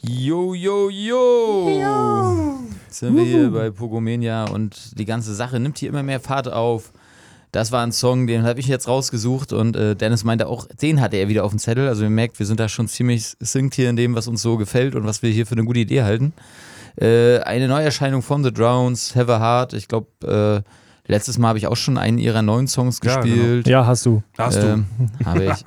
Yo, yo, yo! Jetzt sind wir hier bei Pogomania und die ganze Sache nimmt hier immer mehr Fahrt auf. Das war ein Song, den habe ich jetzt rausgesucht und Dennis meinte auch, den hatte er wieder auf dem Zettel. Also ihr merkt, wir sind da schon ziemlich synced hier in dem, was uns so gefällt und was wir hier für eine gute Idee halten. Eine Neuerscheinung von The Drowns, Have a Heart. Ich glaube, letztes Mal habe ich auch schon einen ihrer neuen Songs gespielt. Genau. Ja, hast du. Habe ich.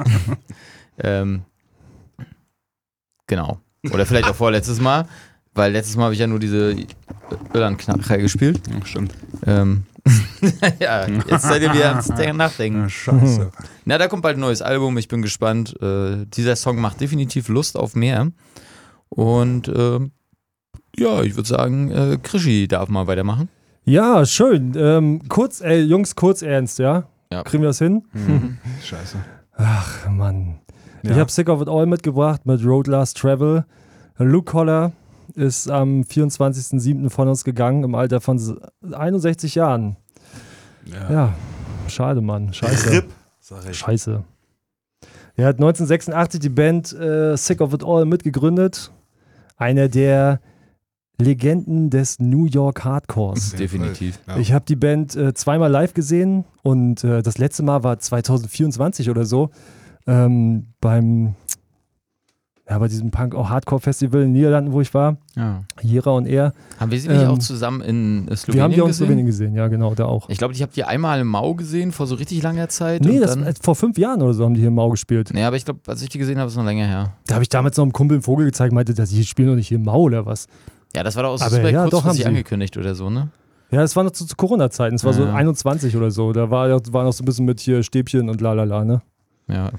Genau. Oder vielleicht auch vorletztes Mal, weil letztes Mal habe ich ja nur diese Irland-Knacker gespielt. Ja, stimmt. Ja, jetzt seid ihr wieder ans Nachdenken. Ja, scheiße. Na, da kommt bald ein neues Album, ich bin gespannt. Dieser Song macht definitiv Lust auf mehr. Und ja, ich würde sagen, Krischi darf mal weitermachen. Ja, schön. Jungs, kurz ernst, ja? Ja. Kriegen wir das hin? Scheiße. Ach, Mann. Ja. Ich habe Sick of It All mitgebracht mit Road Last Travel. Luke Collar ist am 24.07. von uns gegangen, im Alter von 61 Jahren. Ja, schade, Mann. Scheiße. RIP, sag ich. Scheiße. Er hat 1986 die Band Sick of It All mitgegründet. Einer der Legenden des New York Hardcores. Definitiv. Ja. Ich habe die Band zweimal live gesehen und das letzte Mal war 2024 oder so bei diesem Punk-Hardcore-Festival in den Niederlanden, wo ich war. Ja. Jera und er. Haben wir sie nicht auch zusammen in Slowenien Wir haben die auch in gesehen? Slowenien gesehen, ja genau, da auch. Ich glaube, ich habe die einmal im Mau gesehen, vor so richtig langer Zeit. Nee, und das, dann, vor 5 Jahren oder so haben die hier im Mau gespielt. nee, aber ich glaube, als ich die gesehen habe, ist es noch länger her. Da habe ich damals noch einem Kumpel einen Vogel gezeigt, meinte, die spielen doch nicht hier im Mau oder was. Ja, das war doch auch so Aber super ja, doch, haben kurzfristig sie. angekündigt oder so, ne? Ja, das war noch zu Corona-Zeiten, es war so Ja. 21 oder so. Da war noch so ein bisschen mit hier Stäbchen und lalala, ne? Ja.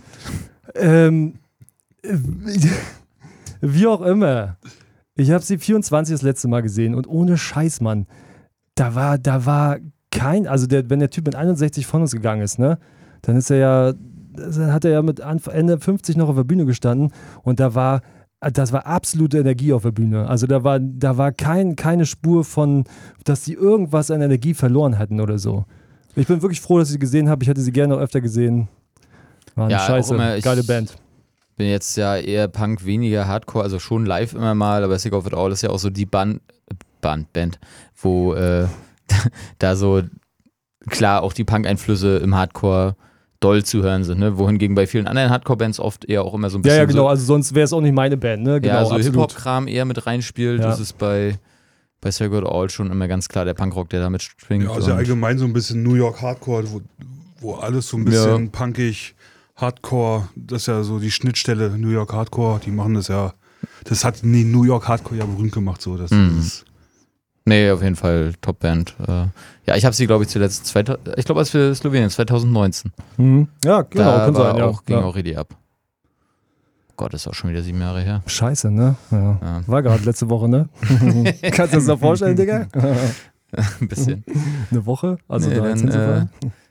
Wie auch immer. Ich habe sie 24 das letzte Mal gesehen und ohne Scheiß, Mann. Da war kein, also wenn der Typ mit 61 von uns gegangen ist, ne, dann hat er ja mit Ende 50 noch auf der Bühne gestanden und das war absolute Energie auf der Bühne. Also da war keine Spur von, dass sie irgendwas an Energie verloren hatten oder so. Ich bin wirklich froh, dass ich sie gesehen habe. Ich hätte sie gerne noch öfter gesehen. War eine Ja, auch Scheiße. immer, Geile Band. Bin jetzt ja eher Punk, weniger Hardcore, also schon live immer mal, aber Sick of It All ist ja auch so die Band, wo da so klar auch die Punk-Einflüsse im Hardcore doll zu hören sind, ne? Wohingegen bei vielen anderen Hardcore-Bands oft eher auch immer so ein bisschen Ja, genau, also sonst wäre es auch nicht meine Band, ne? Genau, ja, so absolut. Hip-Hop-Kram eher mit reinspielt. Ja. Das ist bei Sick of It All schon immer ganz klar der Punkrock, der da mitschwingt. Ja, also und- allgemein so ein bisschen New York Hardcore, wo alles so ein bisschen punkig, Hardcore, das ist ja so die Schnittstelle New York Hardcore, die machen das ja, das hat New York Hardcore ja berühmt gemacht, so. Das ist, Nee, auf jeden Fall Top-Band. Ja, ich habe sie, glaube ich, zuletzt, ich glaube, als wir Slowenien, 2019. Mhm. Ja, genau, Da kann war sein, ja. ging ja. auch richtig ab. Gott, ist auch schon wieder 7 Jahre her. Scheiße, ne? Ja. Ja. War gerade letzte Woche, ne? Kannst du dir das noch vorstellen, Digga? Ein bisschen. Eine Woche? Also Nee, 13 dann, sogar?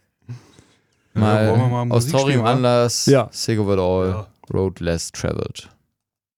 Mal wollen wir mal aus Musik traurigem spielen, wa? Anlass, Ja. Sick of It All, Ja. Road Less Traveled.